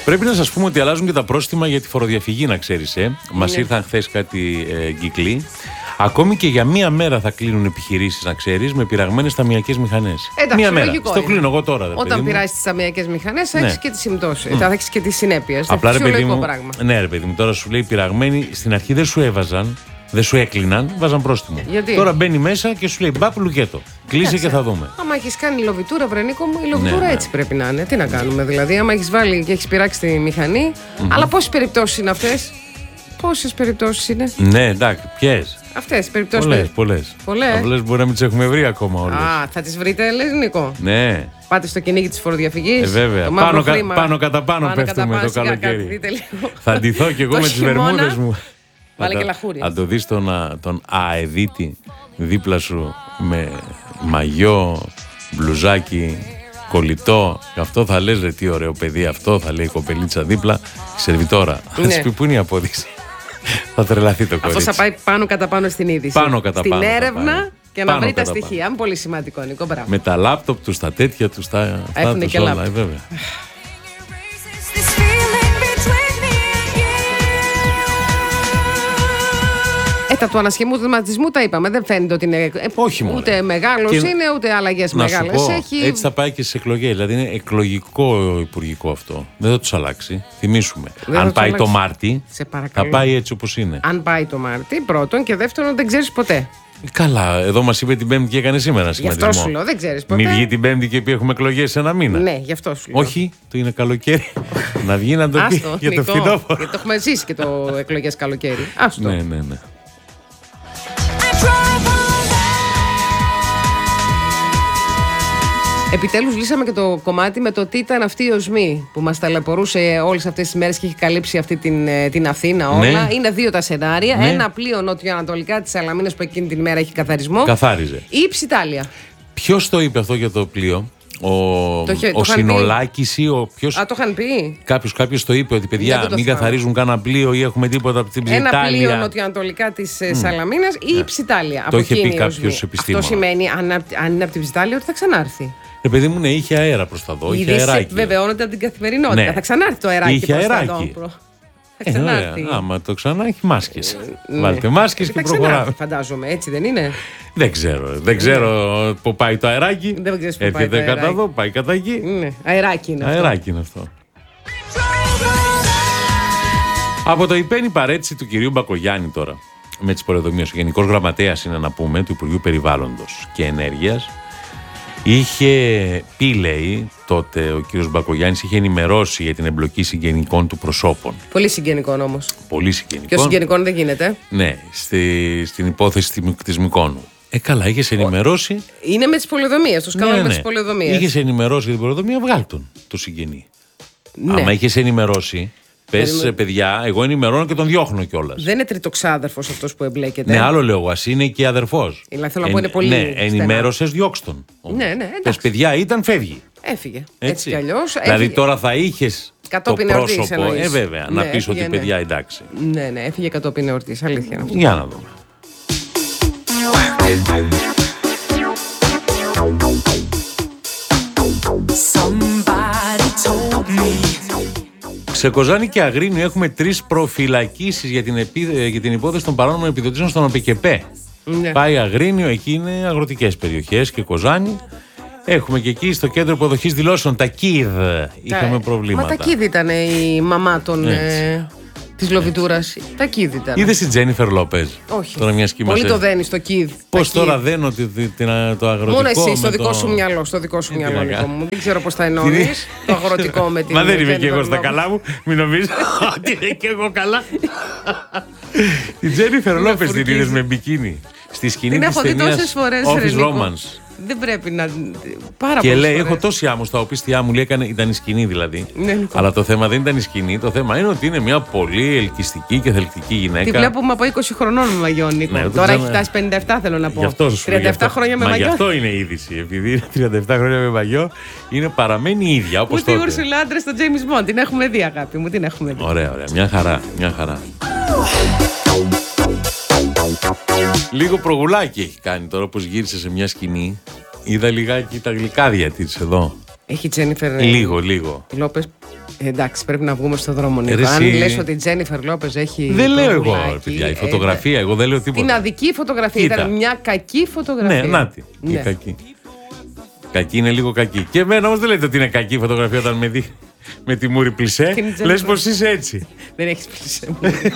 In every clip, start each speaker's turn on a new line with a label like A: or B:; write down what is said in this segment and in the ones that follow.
A: Πρέπει να σας πούμε ότι αλλάζουν και τα πρόστιμα για τη φοροδιαφυγή, να ξέρεις. Μας ήρθαν χθες κάτι κύκλοι. Ακόμη και για μία μέρα θα κλείνουν επιχειρήσεις, να ξέρεις, με πειραγμένες ταμειακές μηχανές.
B: Μία
A: μέρα. Στο κλείνω εγώ τώρα.
B: Όταν πειράζει τις ταμειακές μηχανές, θα έχεις και τις συμπτώσεις. Θα έχεις και τις συνέπειες.
A: Απλά ρε παιδί μου. Ναι, ρε παιδί μου, τώρα σου λέει πειραγμένοι, στην αρχή δεν σου έβαζαν. Δεν σου έκλειναν, βάζαν πρόστιμο.
B: Γιατί?
A: Τώρα μπαίνει μέσα και σου λέει μπαπ λουκέτο. Κλείσε και θα δούμε.
B: Άμα έχεις κάνει λοβιτούρα, Βρενίκο μου, η λοβιτούρα έτσι πρέπει να είναι. Τι να κάνουμε δηλαδή, άμα έχεις βάλει και έχεις πειράξει τη μηχανή. Αλλά πόσες περιπτώσεις είναι αυτές? Πόσες περιπτώσεις είναι?
A: Ναι, εντάξει, ποιες?
B: Αυτές τις περιπτώσεις.
A: Πολλές. Απλές μπορεί να μην τις έχουμε βρει ακόμα όλες.
B: Α, θα τις βρείτε, λες Νίκο?
A: Ναι.
B: Πάτε στο κυνήγι της φοροδιαφυγής.
A: Βέβαια. Πάνω κατά πάνω πέφτουμε το καλοκαίρι. Θα ντυθώ κι εγώ με τις βερμούδες μου.
B: Βάλε και λαχούρι.
A: Αν το δεις τον αεδίτη δίπλα σου με μαγιό, μπλουζάκι, κολλητό, αυτό θα λες ρε τι ωραίο παιδί αυτό, θα λέει η κοπελίτσα δίπλα, η σερβιτόρα. Θα της πει πού είναι η απόδειξη. Θα τρελαθεί το κορίτσι.
B: Αυτό θα πάει πάνω κατά πάνω στην είδηση. Στην έρευνα και να βρει τα στοιχεία. Είναι πολύ σημαντικό, Νίκο. Μπράβο.
A: Με τα λάπτοπ τους, τα τέτοια τους, τα
B: έχουν και
A: όλα, βέβαια.
B: Τα του ανασχηματισμού τα είπαμε. Δεν φαίνεται ότι είναι.
A: Όχι μόνο.
B: Ούτε μεγάλος είναι, ούτε αλλαγές μεγάλες έχει.
A: Έτσι θα πάει και στις εκλογές. Δηλαδή είναι εκλογικό υπουργικό αυτό. Δεν θα τους αλλάξει. Θυμίσουμε. Αν πάει το Μάρτι, θα πάει έτσι όπως είναι.
B: Αν πάει το Μάρτι, πρώτον, και δεύτερον, δεν ξέρεις ποτέ.
A: Καλά, εδώ μας είπε την Πέμπτη και έκανε σήμερα σχηματισμό.
B: Γι' αυτό σου λέω, δεν ξέρεις ποτέ.
A: Μην βγει την Πέμπτη και πει έχουμε εκλογές σε ένα μήνα.
B: Ναι, γι' αυτό σου λέω.
A: Όχι, το είναι καλοκαίρι. Να βγει να το πει για το φθινόπωρο.
B: Γιατί το έχουμε ζήσει και το εκλογές καλοκαίρι. Άστο.
A: Ναι.
B: Επιτέλους λύσαμε και το κομμάτι με το τι ήταν αυτή η οσμή που μας ταλαιπωρούσε όλες αυτές τις μέρες και έχει καλύψει αυτή την Αθήνα όλα. Ναι. Είναι δύο τα σενάρια. Ναι. Ένα πλοίο νοτιοανατολικά της Σαλαμίνας που εκείνη την ημέρα έχει καθαρισμό.
A: Καθάριζε.
B: Ή η Ψιτάλια.
A: Ποιος το είπε αυτό για το πλοίο? Ο Συνολάκης ή ο ποιος?
B: Το είχαν πει.
A: Κάποιος το είπε ότι παιδιά μην καθαρίζουν κανένα πλοίο ή έχουμε τίποτα από την Ψιτάλια.
B: Ένα πλοίο νοτιοανατολικά της Σαλαμίνας ή η Ψιτάλια.
A: Το είχε πει κάποιος επιστήμονας.
B: Αυτό σημαίνει αν είναι από την Ψιτάλια ότι θα ξανάρθει.
A: Παιδί μου, ναι, είχε αέρα προς τα δω. Είχε αεράκι.
B: Βεβαιώνονται από την καθημερινότητα. Ναι. Θα ξανάρθει το αεράκι προς τα δω. Θα ξανάρθει.
A: Άμα το ξανά έχει μάσκες. Βάλτε μάσκες και προχωράμε.
B: Φαντάζομαι, έτσι δεν είναι?
A: Δεν ξέρω πού πάει το αεράκι. Έρχεται κατά εδώ, πάει κατά εκεί.
B: Αεράκι είναι αυτό.
A: Αεράκι είναι αυτό. Από το υπένη παρέτηση του κυρίου Μπακογιάννη τώρα με τις πολεοδομίες. Ο Γενικός Γραμματέας είναι, να πούμε, του Υπουργείου Περιβάλλοντος και Ενέργειας. Είχε πει, λέει, τότε ο κύριος Μπακογιάννης είχε ενημερώσει για την εμπλοκή συγγενικών του προσώπων.
B: Πολύ συγγενικών όμως.
A: Πολύ συγγενικών.
B: Και ο συγγενικών δεν γίνεται.
A: Ναι, στην υπόθεση της Μυκόνου. Καλά, είχες ενημερώσει.
B: Είναι με τις πολεοδομίες, το σκάνδαλο με τις πολεοδομίες.
A: Είχες ενημερώσει για την πολεοδομία, βγάλ' τον το συγγενή. Ναι. Άμα είχες ενημερώσει. Πες, παιδιά, εγώ ενημερώνω και τον διώχνω κιόλας. Δεν
B: είναι τριτοξάδερφος αυτός που εμπλέκεται.
A: Ναι, άλλο λέω, ας είναι και αδερφός.
B: Θέλω να πω είναι πολύ.
A: Ναι, ενημέρωσες, διώξ' τον.
B: Ναι,
A: πες, παιδιά, ήταν, φεύγει.
B: Έφυγε. Έτσι κι αλλιώς.
A: Δηλαδή τώρα θα είχες
B: κατόπιν
A: το
B: εορτής,
A: πρόσωπο. Βέβαια, να πεις ότι παιδιά, εντάξει.
B: Ναι, έφυγε κατόπιν εορτής. Αλήθεια.
A: Για να δούμε. Σε Κοζάνη και Αγρίνιο έχουμε 3 προφυλακίσεις για την υπόθεση των παράνομων επιδοτήσεων στον ΟΠΕΚΕΠΕ. Ναι. Πάει Αγρίνιο, εκεί είναι αγροτικές περιοχές, και Κοζάνη. Έχουμε και εκεί στο κέντρο υποδοχής δηλώσεων, τα ΚΙΔ, είχαμε προβλήματα.
B: Μα τα ΚΙΔ ήταν η μαμά της λοβιτούρας. Τα ΚΙΔ ήταν.
A: Είδες την Τζένιφερ Λόπεζ?
B: Όχι.
A: Τώρα μια
B: πολύ το δένει στο ΚΙΔ.
A: Πώς τώρα δένω το αγροτικό?
B: Μόνο εσύ, στο δικό σου μυαλό. Στο δικό σου μυαλό, Νίκο μου. Δεν ξέρω πώς θα εννοείς το αγροτικό με την.
A: Μα δεν είμαι και εγώ στα καλά μου. Μην νομίζεις ότι είμαι και εγώ καλά. Την Τζένιφερ Λόπεζ την είδες με μπικίνι στη σκηνή της ταινίας Office Romance?
B: Δεν πρέπει να. Πάρα
A: και λέει: έχω τόση άμμο στα οπίστια μου, λέει, ήταν η σκηνή δηλαδή.
B: Ναι,
A: αλλά το θέμα δεν ήταν η σκηνή. Το θέμα είναι ότι είναι μια πολύ ελκυστική και θελκτική γυναίκα.
B: Τη βλέπουμε από 20 χρονών με μαγιό, Νίκο. Ναι, τώρα έχει φτάσει 57, θέλω να πω. 37 χρόνια με μαγιό.
A: Γι' αυτό είναι η είδηση. Επειδή είναι 37 χρόνια με μαγιό, είναι ίδια. Όπως
B: τότε. Ούτε οι Ουρσουλάντρες στο James Bond. Την έχουμε δει, αγάπη μου. Την έχουμε δει.
A: Ωραία. Μια χαρά. Λίγο προγουλάκι έχει κάνει τώρα, όπως γύρισε σε μια σκηνή. Είδα λιγάκι τα γλυκάδια της εδώ.
B: Έχει Τζένιφερ
A: λίγο
B: Λόπεζ Εντάξει, πρέπει να βγούμε στον δρόμο, Νίκο. Αν λες ότι η Τζένιφερ Λόπεζ έχει.
A: Δεν λέω εγώ, παιδιά, η φωτογραφία, εγώ δεν λέω τίποτα.
B: Την αδική φωτογραφία. Ήταν μια κακή φωτογραφία.
A: Ναι, νάτι. Ναι. Κακή. Κακή είναι λίγο κακή. Και εμένα όμως δεν λέτε ότι είναι κακή η φωτογραφία όταν με δει με τη μούρη πλισέ. Λες πως είσαι έτσι.
B: Δεν έχεις πλισέ.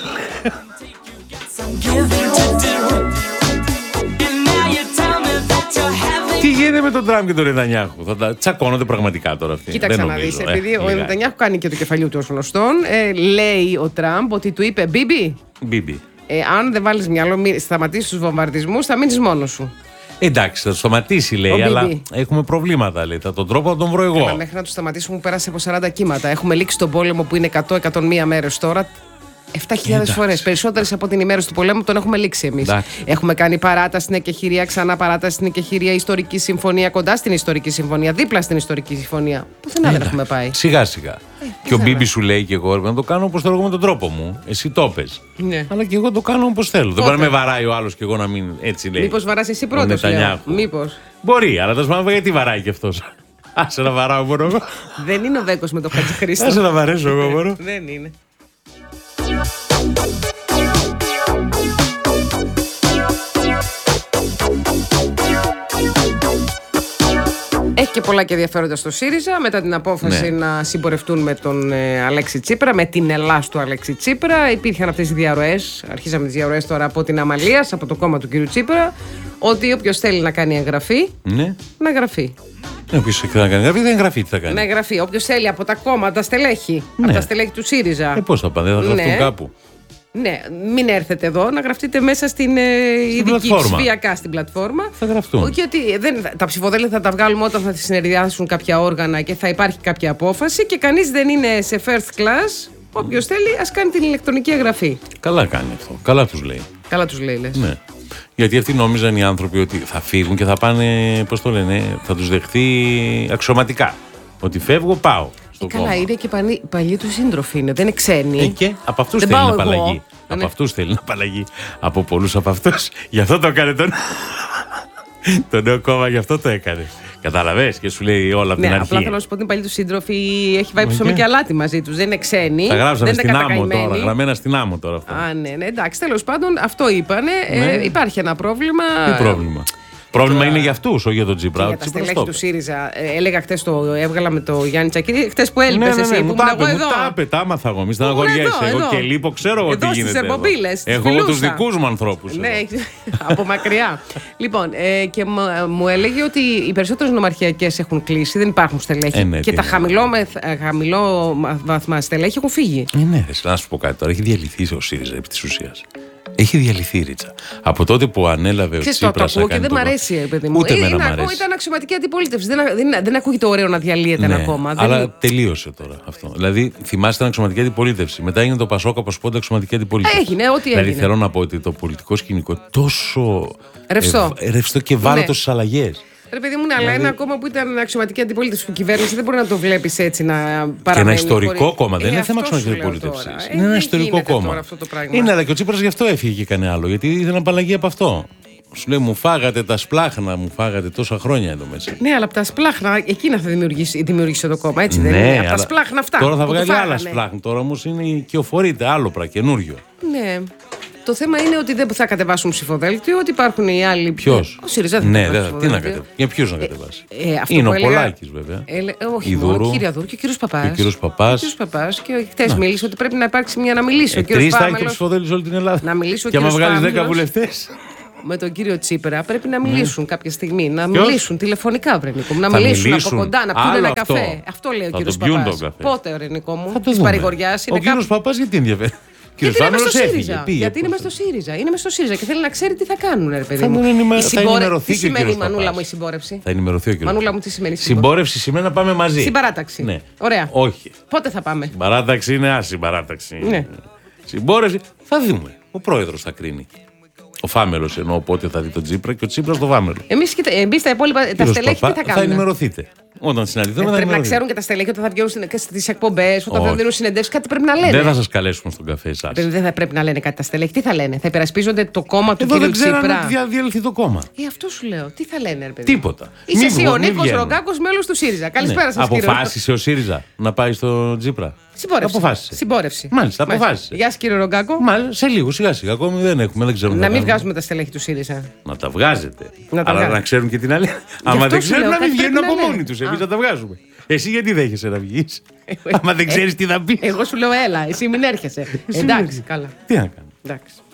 A: Τι γίνεται με τον Τραμπ και τον Νετανιάχου? Θα τα τσακώνονται πραγματικά τώρα αυτοί?
B: Κοίταξε να δεις, επειδή ο Νετανιάχου κάνει και το κεφαλιού του ως γνωστόν, λέει ο Τραμπ ότι του είπε Μπίμπι, αν δεν βάλεις μυαλό, σταματήσεις τους βομβαρδισμούς, θα μείνεις μόνος σου.
A: Εντάξει, θα το σταματήσει, λέει, αλλά έχουμε προβλήματα, λέει. Θα τον τρόπο να τον βρω εγώ.
B: Μέχρι να του σταματήσουμε, μου πέρασε από 40 κύματα. Έχουμε λήξει τον πόλεμο που είναι 100-101 μέρες τώρα. 7.000 φορές. Περισσότερες από την ημέρα του πολέμου τον έχουμε λήξει εμείς. Έχουμε κάνει παράταση στην εκεχηρία, ξανά παράταση στην εκεχηρία, ιστορική συμφωνία, κοντά στην ιστορική συμφωνία, δίπλα στην ιστορική συμφωνία. Πουθενά δεν έχουμε πάει.
A: Σιγά σιγά. Και ο Μπίμπι σου λέει και εγώ να το κάνω όπως θέλω εγώ με τον τρόπο μου. Εσύ το πες.
B: Ναι.
A: Αλλά και εγώ το κάνω όπως θέλω. Δεν μπορεί να με βαράει ο άλλος και εγώ να μην έτσι λέει.
B: Μήπως βαράς εσύ πρώτος? Μήπως.
A: Μπορεί, αλλά τέλος πάντων γιατί βαράει κι αυτός? Άσε να βαράω μόνο εγώ.
B: Δεν είναι ο Βέκος με το Χατζηχρήστο.
A: Άσε να βαρέσω εγώ μόνο.
B: Δεν είναι. Έχει και πολλά και ενδιαφέροντα στο ΣΥΡΙΖΑ μετά την απόφαση να συμπορευτούν με τον Αλέξη Τσίπρα, με την Ελλάς του Αλέξη Τσίπρα. Υπήρχαν αυτές οι διαρροές, αρχίσαμε τις διαρροές τώρα από την Αμαλίας, από το κόμμα του κ. Τσίπρα, ότι όποιος θέλει να κάνει εγγραφή, να εγγραφεί.
A: Όποιος θέλει να κάνει εγγραφή, δεν εγγραφεί, τι θα κάνει?
B: Να εγγραφεί. Όποιος θέλει από τα κόμματα στελέχη, από τα στελέχη του ΣΥΡΙΖΑ.
A: Πώς θα πάνε, δεν θα γραφτούν κάπου?
B: Ναι, μην έρθετε εδώ, να γραφτείτε μέσα στην ειδική ψηφιακά στην πλατφόρμα.
A: Θα γραφτούν.
B: Και ότι τα ψηφοδέλτια θα τα βγάλουμε όταν θα συνεδριάσουν κάποια όργανα και θα υπάρχει κάποια απόφαση και κανείς δεν είναι σε first class. Όποιος θέλει, ας κάνει την ηλεκτρονική εγγραφή.
A: Καλά κάνει αυτό. Καλά τους λέει.
B: Καλά τους λέει, λες.
A: Ναι. Γιατί αυτοί νόμιζαν οι άνθρωποι ότι θα φύγουν και θα πάνε, πώς το λένε, θα τους δεχθεί αξιωματικά. Ότι φεύγω, πάω.
B: Καλά, είναι και παλιοί του σύντροφοι είναι, δεν είναι ξένοι.
A: Και από αυτούς θέλει να απαλλαγεί. Από αυτούς θέλει να απαλλαγεί. Από πολλούς από αυτούς. Γι' αυτό το έκανε το νέο κόμμα, γι' αυτό το έκανε. Κατάλαβες και σου λέει όλα από την αρχή.
B: Απλά θέλω να σου πω ότι είναι παλιοί του σύντροφοι, έχει βάλει ψωμί και αλάτι μαζί τους. Δεν είναι ξένοι.
A: Τα γράψαμε στην άμμο τώρα. Γραμμένα στην άμμο τώρα αυτό.
B: Ναι, εντάξει, τέλος πάντων αυτό είπανε. Υπάρχει ένα πρόβλημα.
A: Τι πρόβλημα? Πρόβλημα είναι για αυτούς, όχι για τον Τσίπρα.
B: Για τα στελέχη του ΣΥΡΙΖΑ. Έλεγα χτες, το έβγαλα με το Γιάννη Τσακίρη. Χτες που έλειπες εσύ.
A: Μου τα άμαθα εγώ. Μη στεναχωριέσαι. Εγώ και λείπω, ξέρω εγώ τι γίνεται. Έχω τους δικούς μου ανθρώπους.
B: Ναι, από μακριά. Λοιπόν, και μου έλεγε ότι οι περισσότερες νομαρχιακές έχουν κλείσει, δεν υπάρχουν στελέχη. Και τα χαμηλόβαθμα στελέχη έχουν φύγει.
A: Ναι, να σου πω κάτι τώρα. Έχει διαλυθεί ο ΣΥΡΙΖΑ επί της ουσίας. Έχει διαλυθεί η ρίτσα. Από τότε που ανέλαβε ο Τσίπρας.
B: Το ακούω και δεν μ' αρέσει, παιδί μου.
A: Ούτε εμένα μ' αρέσει.
B: Ήταν αξιωματική αντιπολίτευση. Δεν ακούγεται ωραίο να διαλύεται ένα κόμμα.
A: Αλλά τελείωσε τώρα αυτό. Δηλαδή, θυμάστε την αξιωματική αντιπολίτευση. Μετά έγινε το Πασόκ, όπως πότε αξιωματική αντιπολίτευση.
B: Έγινε, ό,τι έγινε.
A: Δηλαδή, θέλω να πω ότι το πολιτικό σκηνικό τόσο
B: ρευστό
A: και βάλωτο στις αλλαγές.
B: Ρε παιδί μου, αλλά ένα κόμμα που ήταν αξιωματική αντιπολίτευση που κυβέρνησε δεν μπορεί να το βλέπεις έτσι να παραμένει.
A: Και ένα ιστορικό κόμμα, δεν είναι θέμα αξιωματική αντιπολίτευση. Είναι ένα ιστορικό κόμμα. Είναι, αλλά και ο Τσίπρας γι' αυτό έφυγε και έκανε άλλο. Γιατί ήθελε απαλλαγή από αυτό. Σου λέει, μου φάγατε τα σπλάχνα, μου φάγατε τόσα χρόνια εδώ μέσα.
B: Ναι, αλλά από τα σπλάχνα εκείνα θα δημιουργήσει το κόμμα, έτσι δεν είναι? Από τα σπλάχνα αυτά.
A: Τώρα θα βγάλει άλλα σπλάχνα. Τώρα όμως είναι οικειοφορείται, άλλο καινούριο.
B: Ναι. Το θέμα είναι ότι δεν θα κατεβάσουν ψηφοδέλτιο, ότι υπάρχουν οι άλλοι.
A: Ποιος?
B: Ο ΣΥΡΙΖΑ δεν
A: θα κατεβάσει. Τι να κατεβάσει? Για ποιους να κατεβάσει? Είναι ο Πολάκης βέβαια.
B: Όχι, ο κύριος Δούρου και ο κύριος Παπάς.
A: Ο κύριος Παπάς.
B: Και χτες μίλησε ότι πρέπει να υπάρξει μια να μιλήσει.
A: Τρεις θα έχει το ψηφοδέλτιο σε όλη την Ελλάδα.
B: Να μιλήσει ο
A: κύριος Παπάς. Και άμα βγάλεις 10 βουλευτές.
B: Με τον κύριο Τσίπρα πρέπει να μιλήσουν κάποια στιγμή. Να μιλήσουν τηλεφωνικά, Βρενικό μου. Να μιλήσουν από κοντά, να πιούν ένα καφέ. Αυτό λέει ο κύριος Παπάς. Πότε, Βρενικό μου, τη παρηγοριά είναι.
A: Ο κύριος Παπάς γιατί ενδιαφέρει?
B: Γιατί είναι μες στο ΣΥΡΙΖΑ. Γιατί είναι μες στο ΣΥΡΙΖΑ. Είναι μες στο ΣΥΡΙΖΑ και θέλει να ξέρει τι θα κάνουν, ρε παιδί μου.
A: Τι
B: σημαίνει, Μανούλα μου, η συμπόρευση?
A: Θα ενημερωθεί ο κύριος.
B: Μανούλα μου, τι σημαίνει
A: συμπόρευση? Σημαίνει να πάμε μαζί.
B: Στην παράταξη.
A: Ναι.
B: Ωραία.
A: Όχι.
B: Πότε θα πάμε?
A: Στην παράταξη είναι ασυμπαράταξη.
B: Ναι.
A: Συμπόρευση θα δούμε. Ο πρόεδρος θα κρίνει. Ο Φάμελος εννοώ πότε θα δει τον Τσίπρα και ο Τσίπρας το Φάμελο.
B: Εμείς τα υπόλοιπα, τα στελέχη τι θα κάνουμε?
A: Θα ενημερωθείτε. Όταν συναντηθούμε.
B: Πρέπει να ξέρουν και τα στελέχη όταν θα βγαίνουν στις εκπομπές, όταν θα δίνουν συνεντεύξεις, κάτι πρέπει να λένε.
A: Δεν θα σας καλέσουμε στον καφέ εσάς.
B: Δεν θα πρέπει να λένε κάτι τα στελέχη. Τι θα λένε, θα υπερασπίζονται το κόμμα του κ. Τσίπρα.
A: Δεν ξέρω αν διαλυθεί το κόμμα.
B: Αυτό σου λέω. Τι θα λένε, ρε παιδί.
A: Τίποτα.
B: Είσαι εσύ ο Νίκος Ρογκάκος, μέλος του ΣΥΡΙΖΑ. Καλησπέρα σας, κύριε.
A: Αποφάσισε ο ΣΥΡΙΖΑ να πάει στο Τσίπρα.
B: Συμπόρευση.
A: Μάλιστα, αποφάσισε.
B: Γεια σας, κύριε Ρογκάκο.
A: Μάλιστα, σε λίγο, σιγά σιγά. Ακόμη δεν έχουμε, δεν ξέρουμε.
B: Να μην βγάζουμε τα στελέχη του ΣΥΡΙΖΑ.
A: Να τα βγάζετε. Αλλά να ξέρουν και την αλήθεια. Άμα δεν ξέρουν, να μην βγαίνουν από μόνοι του. Εμείς να τα βγάζουμε. Εσύ γιατί δέχεσαι να βγεις? Άμα δεν ξέρεις τι θα πεις.
B: Εγώ σου λέω έλα, εσύ μην έρχεσαι. Εντάξει, καλά.
A: Τι να κάνω.
B: Εντάξει.